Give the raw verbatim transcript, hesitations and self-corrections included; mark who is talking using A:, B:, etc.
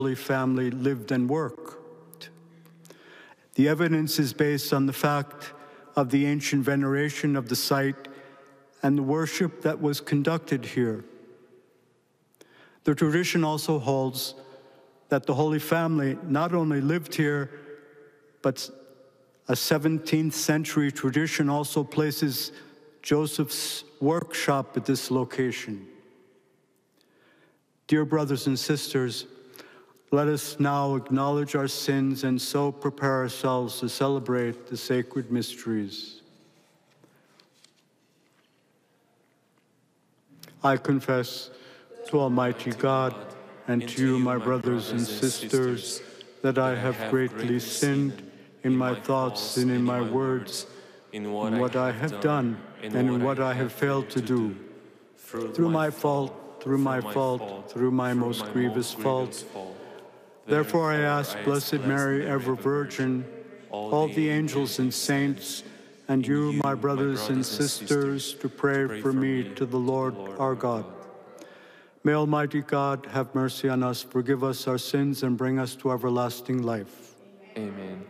A: Holy Family lived and worked. The evidence is based on the fact of the ancient veneration of the site and the worship that was conducted here. The tradition also holds that the Holy Family not only lived here, but a seventeenth century tradition also places Joseph's workshop at this location. Dear brothers and sisters, let us now acknowledge our sins and so prepare ourselves to celebrate the sacred mysteries. I confess to Almighty God and to you, my brothers and sisters, that I have greatly sinned in my thoughts and in my words, in what I have done and in what I have failed to do, through my fault, through my fault, through my most grievous fault. Therefore I ask Blessed Mary, ever Virgin, all the angels and saints, and you, my brothers and sisters, to pray for me to the Lord our God. May Almighty God have mercy on us, forgive us our sins, and bring us to everlasting life.
B: Amen.